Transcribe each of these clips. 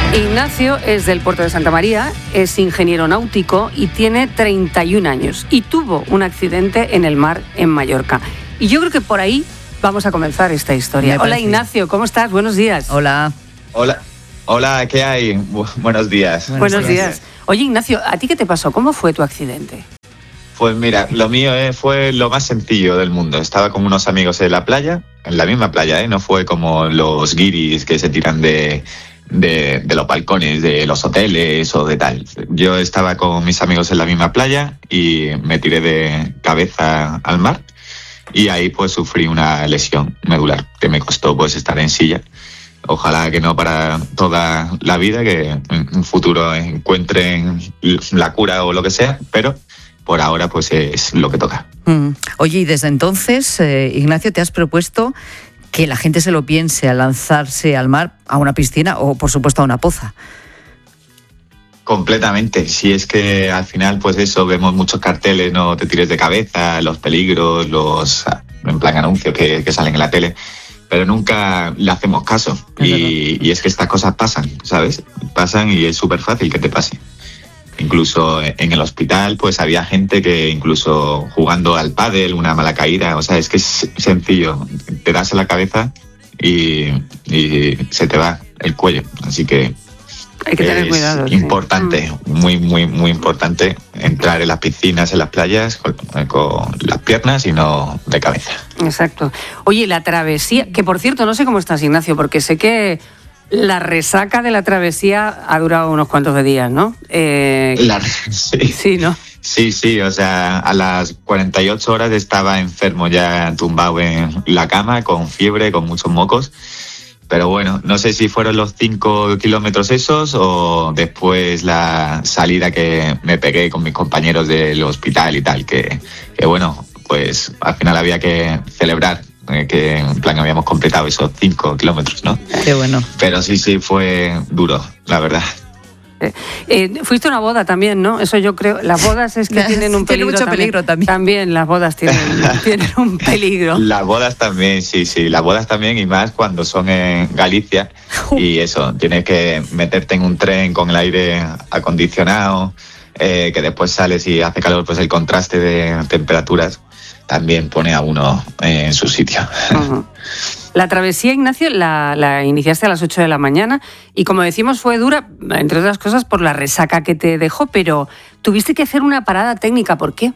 Ignacio es del puerto de Santa María, es ingeniero náutico y tiene 31 años. Y tuvo un accidente en el mar en Mallorca. Y yo creo que por ahí vamos a comenzar esta historia. Hola Ignacio, ¿cómo estás? Buenos días. Hola. Hola, ¿qué hay? Buenos días. Buenos días. Oye Ignacio, ¿a ti qué te pasó? ¿Cómo fue tu accidente? Pues mira, lo mío fue lo más sencillo del mundo. Estaba con unos amigos en la playa, en la misma playa, no fue como los guiris que se tiran de los balcones de los hoteles o de tal. Yo estaba con mis amigos en la misma playa y me tiré de cabeza al mar y ahí pues sufrí una lesión medular que me costó pues estar en silla. Ojalá que no para toda la vida, que en un futuro encuentren la cura o lo que sea, pero por ahora pues es lo que toca. Oye, y desde entonces, Ignacio, ¿te has propuesto que la gente se lo piense al lanzarse al mar, a una piscina o, por supuesto, a una poza? Completamente. Si es que al final, pues eso, vemos muchos carteles, no te tires de cabeza, los peligros, en plan anuncios que salen en la tele, pero nunca le hacemos caso. Y es que estas cosas pasan, ¿sabes? Pasan y es súper fácil que te pase. Incluso en el hospital, pues había gente que incluso jugando al pádel, una mala caída, o sea, es que es sencillo, te das en la cabeza y se te va el cuello, así que hay que tener cuidado. Importante, muy, muy, muy importante entrar en las piscinas, en las playas, con las piernas y no de cabeza. Exacto. Oye, la travesía, que por cierto, no sé cómo estás, Ignacio, porque sé que la resaca de la travesía ha durado unos cuantos de días, ¿no? Sí. Sí, ¿no? Sí, o sea, a las 48 horas estaba enfermo ya tumbado en la cama, con fiebre, con muchos mocos. Pero bueno, no sé si fueron los 5 kilómetros esos o después la salida que me pegué con mis compañeros del hospital y tal, que bueno, pues al final había que celebrar que en plan habíamos completado esos 5 kilómetros, ¿no? Qué bueno. Pero sí, fue duro, la verdad. Fuiste a una boda también, ¿no? Eso yo creo. Las bodas es que tienen un peligro. Tiene mucho peligro también. También las bodas tienen un peligro. Las bodas también, sí. Las bodas también, y más cuando son en Galicia. Y eso, tienes que meterte en un tren con el aire acondicionado, que después sales y hace calor, pues el contraste de temperaturas también pone a uno en su sitio. Uh-huh. La travesía, Ignacio, la iniciaste a las 8 de la mañana y, como decimos, fue dura, entre otras cosas, por la resaca que te dejó, pero tuviste que hacer una parada técnica. ¿Por qué?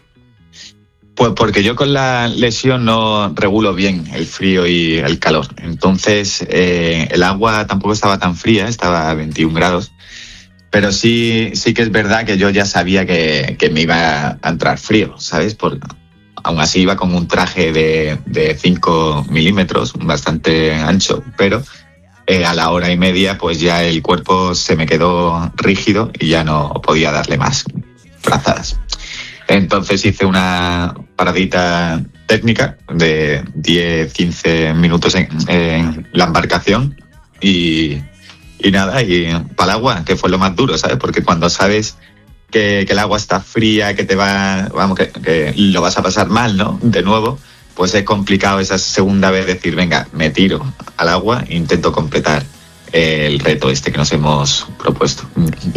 Pues porque yo con la lesión no regulo bien el frío y el calor. Entonces, el agua tampoco estaba tan fría, estaba a 21 grados. Pero sí que es verdad que yo ya sabía que me iba a entrar frío, ¿sabes? Aún así iba con un traje de 5 milímetros, bastante ancho, pero a la hora y media pues ya el cuerpo se me quedó rígido y ya no podía darle más brazadas. Entonces hice una paradita técnica de 10-15 minutos en la embarcación y nada, y para el agua, que fue lo más duro, ¿sabes? Porque cuando sabes que el agua está fría, que que lo vas a pasar mal, ¿no? De nuevo, pues es complicado esa segunda vez decir, venga, me tiro al agua e intento completar el reto que nos hemos propuesto.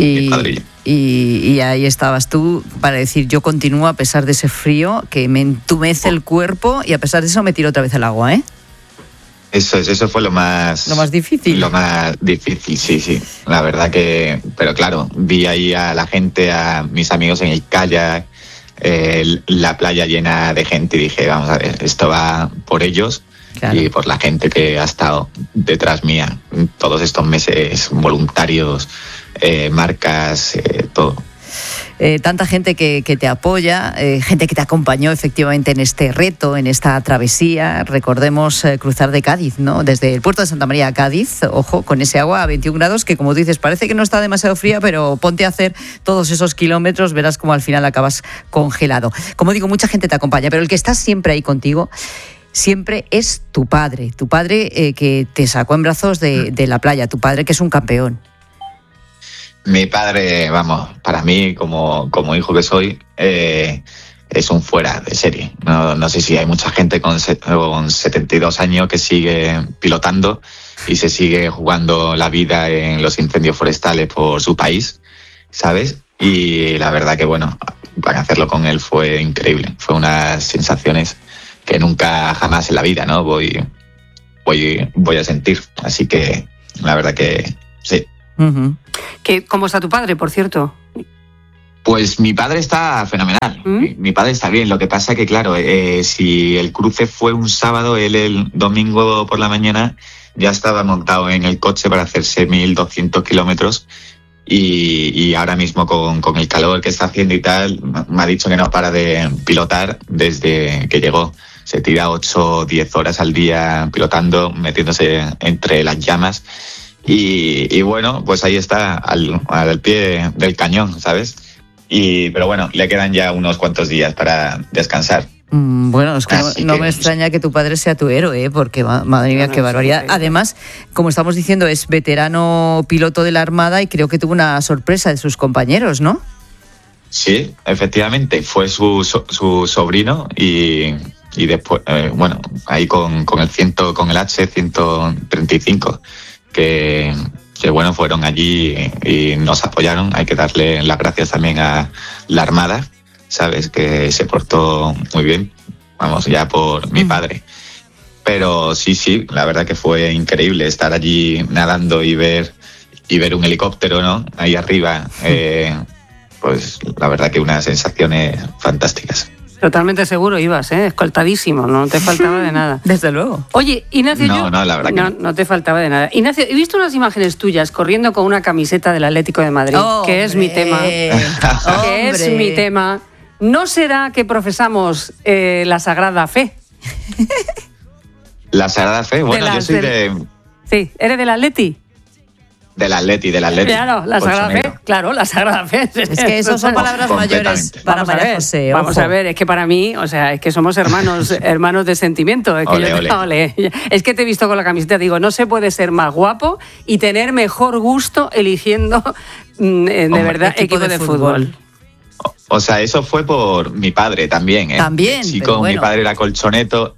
Y ahí estabas tú para decir, yo continúo a pesar de ese frío que me entumece el cuerpo y a pesar de eso me tiro otra vez al agua, ¿eh? Eso fue lo más difícil. Lo más difícil, sí. La verdad que, pero claro, vi ahí a la gente, a mis amigos en el kayak, la playa llena de gente y dije, vamos a ver, esto va por ellos. Claro. Y por la gente que ha estado detrás mía todos estos meses, voluntarios, marcas, todo. Tanta gente que te apoya, gente que te acompañó efectivamente en este reto, en esta travesía. Recordemos cruzar de Cádiz, ¿no? Desde el puerto de Santa María a Cádiz, ojo, con ese agua a 21 grados que, como dices, parece que no está demasiado fría, pero ponte a hacer todos esos kilómetros, verás cómo al final acabas congelado. Como digo, mucha gente te acompaña, pero el que está siempre ahí contigo siempre es tu padre que te sacó en brazos de la playa, tu padre que es un campeón. Mi padre, vamos, para mí como hijo que soy, es un fuera de serie. No sé si hay mucha gente con 72 años que sigue pilotando y se sigue jugando la vida en los incendios forestales por su país, ¿sabes? Y la verdad que, bueno, para hacerlo con él fue increíble. Fue unas sensaciones que nunca jamás en la vida, ¿no? voy a sentir. Así que la verdad que sí. Uh-huh. ¿Cómo está tu padre, por cierto? Pues mi padre está fenomenal. Mi padre está bien. Lo que pasa que, claro, si el cruce fue un sábado, él el domingo por la mañana ya estaba montado en el coche para hacerse 1.200 kilómetros y ahora mismo con el calor que está haciendo y tal, me ha dicho que no para de pilotar desde que llegó. Se tira 8 o 10 horas al día pilotando, metiéndose entre las llamas y bueno, pues ahí está, al pie del cañón, ¿sabes? Pero bueno, le quedan ya unos cuantos días para descansar. Bueno, es que no me extraña que tu padre sea tu héroe, porque madre mía, qué barbaridad. Además, como estamos diciendo, es veterano piloto de la Armada y creo que tuvo una sorpresa de sus compañeros, ¿no? Sí, efectivamente, fue su sobrino y después, bueno, ahí con el H135, que bueno, fueron allí y nos apoyaron. Hay que darle las gracias también a la Armada, ¿sabes? Que se portó muy bien, vamos, ya por mi padre. Pero sí, la verdad que fue increíble estar allí nadando y ver un helicóptero, ¿no? Ahí arriba, pues la verdad que unas sensaciones fantásticas. Totalmente seguro ibas, escoltadísimo, no te faltaba de nada. Desde luego. Oye, Ignacio, no, la verdad que no te faltaba de nada. Ignacio, he visto unas imágenes tuyas corriendo con una camiseta del Atlético de Madrid, que es mi tema. Que es mi tema. ¿No será que profesamos la Sagrada Fe? ¿La Sagrada Fe? Bueno, yo soy de... Sí, ¿eres del Atleti? Del Atleti. Claro, la Sagrada Fe. Claro, la Sagrada Fe. Es que eso son palabras mayores para María José. Vamos a ver, es que para mí, o sea, es que somos hermanos de sentimiento. Es que ole. Es que te he visto con la camiseta, digo, no se puede ser más guapo y tener mejor gusto eligiendo, de verdad, equipo de fútbol. O sea, eso fue por mi padre también, ¿eh? También, chico, bueno. Mi padre era colchonero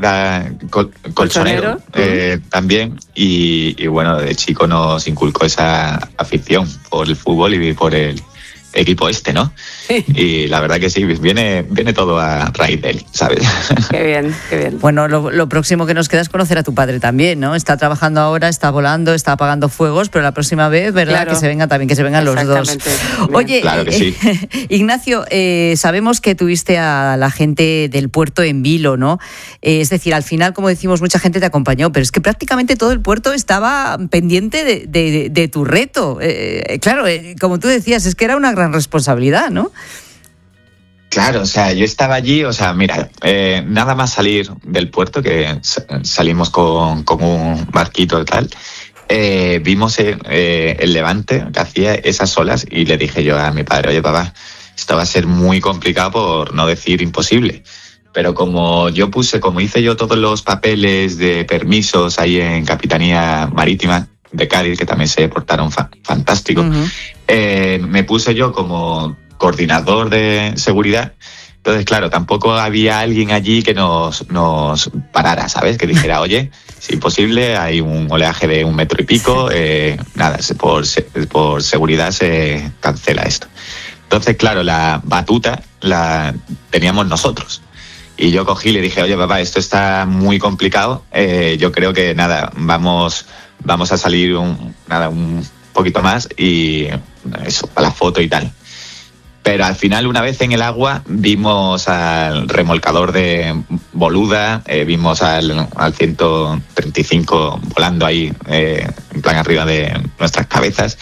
también, y bueno, de chico nos inculcó esa afición por el fútbol y por el equipo ¿no? Sí. Y la verdad que sí, viene todo a raíz de él, ¿sabes? Qué bien. Bueno, lo próximo que nos queda es conocer a tu padre también, ¿no? Está trabajando ahora, está volando, está apagando fuegos, pero la próxima vez, ¿verdad? Claro. Que se vengan los dos. Oye, claro que sí. Ignacio, sabemos que tuviste a la gente del puerto en vilo, ¿no? Es decir, al final, como decimos, mucha gente te acompañó, pero es que prácticamente todo el puerto estaba pendiente de tu reto. Claro, como tú decías, es que era una gran responsabilidad, ¿no? Claro, o sea, yo estaba allí, o sea, mira, nada más salir del puerto, que salimos con un barquito y tal, vimos el levante que hacía esas olas y le dije yo a mi padre, oye papá, esto va a ser muy complicado por no decir imposible. Pero como hice yo todos los papeles de permisos ahí en Capitanía Marítima de Cádiz, que también se portaron fantástico, me puse yo como coordinador de seguridad. Entonces, claro, tampoco había alguien allí que nos parara, ¿sabes? Que dijera, oye, es imposible, hay un oleaje de 1 metro y pico, nada, por seguridad se cancela esto. Entonces, claro, la batuta la teníamos nosotros. Y yo cogí y le dije, oye, papá, esto está muy complicado, yo creo que, nada, vamos a salir un poquito más y eso, para la foto y tal. Pero al final, una vez en el agua, vimos al remolcador de Boluda, vimos al 135 volando ahí, en plan arriba de nuestras cabezas,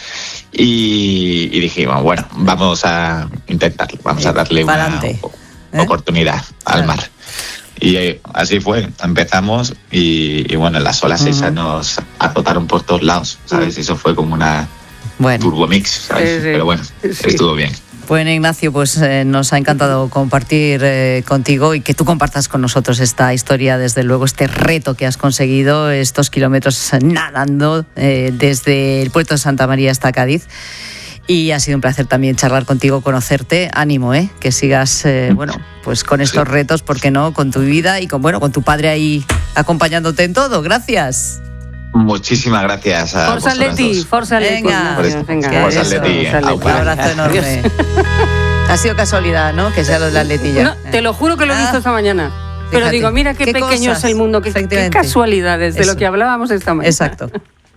y dijimos, bueno, vamos a intentarlo, vamos a darle una oportunidad al mar. Y así fue, empezamos y bueno, las olas esas nos azotaron por todos lados, ¿sabes? Eso fue como una turbomix, ¿sabes? Pero bueno, estuvo bien. Bueno, Ignacio, pues nos ha encantado compartir contigo y que tú compartas con nosotros esta historia, desde luego, este reto que has conseguido, estos kilómetros nadando desde el puerto de Santa María hasta Cádiz. Y ha sido un placer también charlar contigo, conocerte. Ánimo, que sigas, pues con estos retos, ¿por qué no? Con tu vida y con tu padre ahí acompañándote en todo. Gracias. Muchísimas gracias a Forza Atleti, Forza Atleti. Venga, Forza Atleti. Un abrazo enorme. Ha sido casualidad, ¿no? Que sea lo del Atleti ya. No, te lo juro que lo he visto esta mañana. Pero Fíjate, digo, mira qué pequeño es el mundo, qué casualidades de lo que hablábamos esta mañana. Exacto.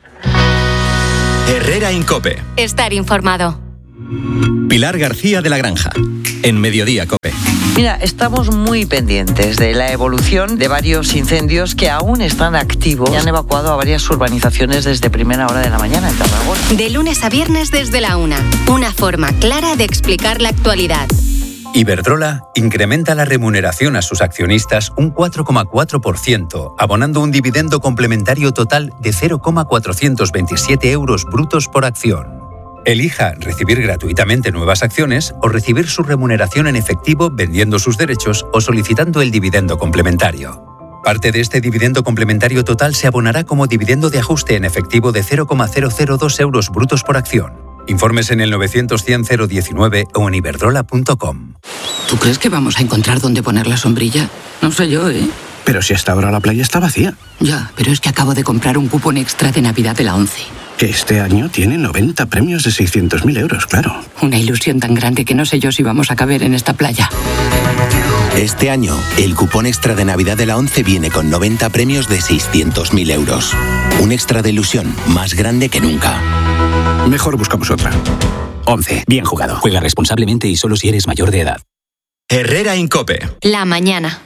Herrera en COPE. Estar informado. Pilar García de la Granja, en Mediodía COPE. Mira, estamos muy pendientes de la evolución de varios incendios que aún están activos y han evacuado a varias urbanizaciones desde primera hora de la mañana en Tarragona. De lunes a viernes desde la 1. Una forma clara de explicar la actualidad. Iberdrola incrementa la remuneración a sus accionistas un 4,4%, abonando un dividendo complementario total de 0,427 euros brutos por acción. Elija recibir gratuitamente nuevas acciones o recibir su remuneración en efectivo vendiendo sus derechos o solicitando el dividendo complementario. Parte de este dividendo complementario total se abonará como dividendo de ajuste en efectivo de 0,002 euros brutos por acción. Informes en el 900-100-019 o en iberdrola.com. ¿Tú crees que vamos a encontrar dónde poner la sombrilla? No sé yo, ¿eh? Pero si hasta ahora la playa está vacía. Ya, pero es que acabo de comprar un cupón extra de Navidad de la 11. Que este año tiene 90 premios de 600.000 euros, claro. Una ilusión tan grande que no sé yo si vamos a caber en esta playa. Este año, el cupón extra de Navidad de la 11 viene con 90 premios de 600.000 euros. Un extra de ilusión más grande que nunca. Mejor buscamos otra. 11. Bien jugado. Juega responsablemente y solo si eres mayor de edad. Herrera en COPE. La mañana.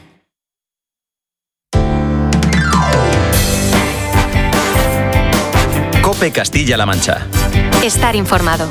COPE Castilla-La Mancha. Estar informado.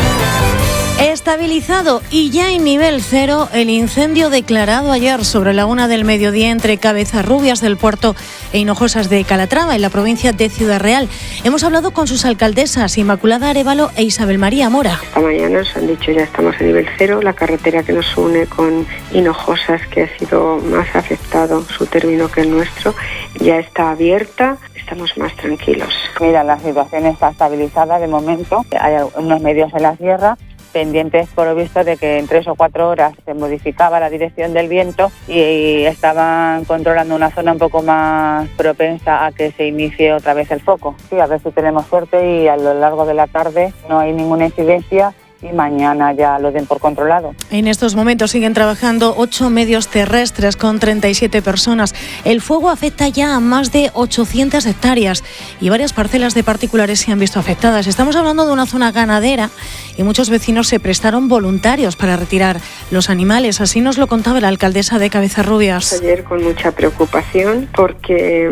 Estabilizado y ya en nivel 0 el incendio declarado ayer sobre la 1 del mediodía entre Cabezarrubias del Puerto e Hinojosas de Calatrava, en la provincia de Ciudad Real. Hemos hablado con sus alcaldesas, Inmaculada Arévalo e Isabel María Mora. Esta mañana nos han dicho ya estamos a nivel 0, la carretera que nos une con Hinojosas, que ha sido más afectado su término que el nuestro, ya está abierta, estamos más tranquilos. Mira, la situación está estabilizada de momento, hay unos medios en la sierra, pendientes por lo visto de que en 3 o 4 horas se modificaba la dirección del viento y estaban controlando una zona un poco más propensa a que se inicie otra vez el foco. Sí, a ver si tenemos suerte y a lo largo de la tarde no hay ninguna incidencia y mañana ya lo den por controlado. En estos momentos siguen trabajando 8 medios terrestres con 37 personas. El fuego afecta ya a más de 800 hectáreas y varias parcelas de particulares se han visto afectadas. Estamos hablando de una zona ganadera y muchos vecinos se prestaron voluntarios para retirar los animales. Así nos lo contaba la alcaldesa de Cabezarrubias. Ayer con mucha preocupación porque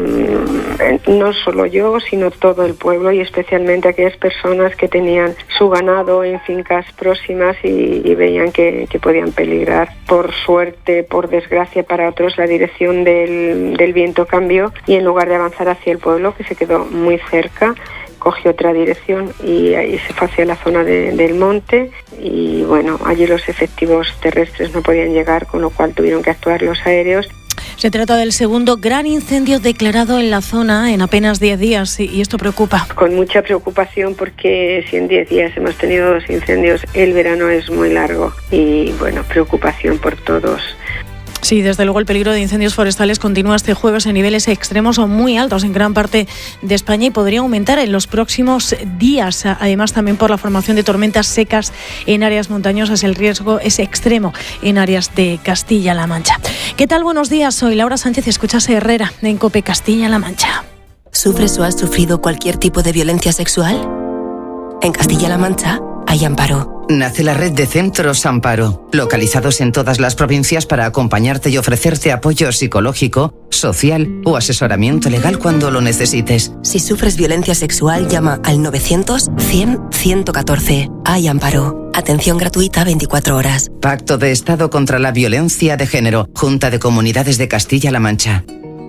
no solo yo, sino todo el pueblo y especialmente aquellas personas que tenían su ganado en fincas próximas y veían que podían peligrar. Por suerte, por desgracia para otros, la dirección del viento cambió y en lugar de avanzar hacia el pueblo, que se quedó muy cerca, cogió otra dirección y ahí se fue hacia la zona del monte y bueno, allí los efectivos terrestres no podían llegar, con lo cual tuvieron que actuar los aéreos. Se trata del segundo gran incendio declarado en la zona en apenas 10 días y esto preocupa. Con mucha preocupación porque si en 10 días hemos tenido 2 incendios, el verano es muy largo y bueno, preocupación por todos. Sí, desde luego el peligro de incendios forestales continúa este jueves en niveles extremos o muy altos en gran parte de España y podría aumentar en los próximos días. Además, también por la formación de tormentas secas en áreas montañosas, el riesgo es extremo en áreas de Castilla-La Mancha. ¿Qué tal? Buenos días, soy Laura Sánchez y escuchas Herrera en COPE Castilla-La Mancha. ¿Sufres o has sufrido cualquier tipo de violencia sexual? En Castilla-La Mancha hay Amparo. Nace la red de Centros Amparo, localizados en todas las provincias para acompañarte y ofrecerte apoyo psicológico, social o asesoramiento legal cuando lo necesites. Si sufres violencia sexual, llama al 900-100-114. Hay Amparo. Atención gratuita 24 horas. Pacto de Estado contra la Violencia de Género. Junta de Comunidades de Castilla-La Mancha.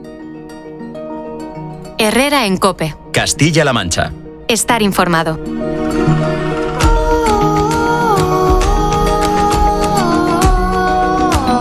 Herrera en COPE. Castilla-La Mancha. Estar informado.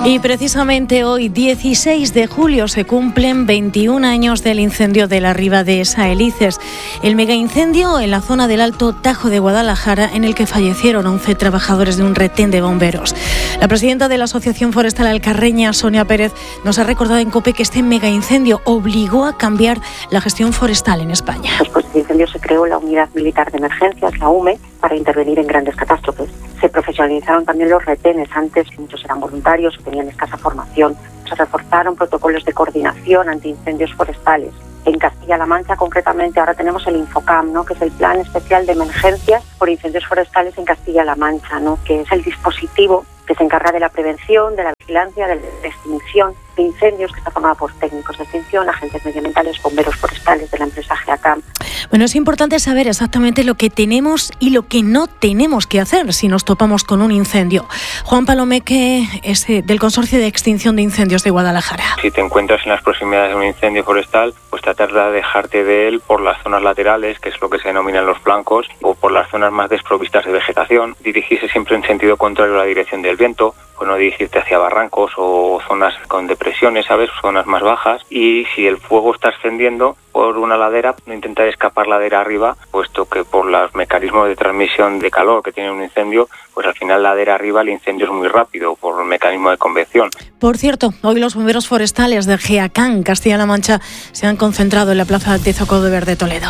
Y precisamente hoy, 16 de julio, se cumplen 21 años del incendio de la Riva de Saelices, el megaincendio en la zona del Alto Tajo de Guadalajara, en el que fallecieron 11 trabajadores de un retén de bomberos. La presidenta de la Asociación Forestal Alcarreña, Sonia Pérez, nos ha recordado en COPE que este megaincendio obligó a cambiar la gestión forestal en España. Después del incendio se creó la Unidad Militar de Emergencias, la UME, para intervenir en grandes catástrofes. Se profesionalizaron también los retenes. Antes muchos eran voluntarios o tenían escasa formación. Se reforzaron protocolos de coordinación ante incendios forestales. En Castilla-La Mancha, concretamente, ahora tenemos el Infocam, ¿no?, que es el Plan Especial de Emergencias por Incendios Forestales en Castilla-La Mancha, ¿no?, que es el dispositivo que se encarga de la prevención, de la vigilancia, de la extinción de incendios, que está formada por técnicos de extinción, agentes medioambientales, bomberos forestales de la empresa GEACAM. Bueno, es importante saber exactamente lo que tenemos y lo que no tenemos que hacer si nos topamos con un incendio. Juan Palomeque es del Consorcio de Extinción de Incendios de Guadalajara. Si te encuentras en las proximidades de un incendio forestal, pues tratar de alejarte de él por las zonas laterales, que es lo que se denominan los flancos, o por las zonas más desprovistas de vegetación. Dirigirse siempre en sentido contrario a la dirección del viento, pues no dirigirte hacia barrancos o zonas con depresiones, ¿sabes? Zonas más bajas. Y si el fuego está ascendiendo por una ladera, no intentar escapar ladera arriba, puesto que por los mecanismos de transmisión de calor que tiene un incendio, pues al final ladera arriba el incendio es muy rápido por el mecanismo de convección. Por cierto, hoy los bomberos forestales de GEACAM, Castilla-La Mancha, se han concentrado en la plaza de Zocodover de Toledo.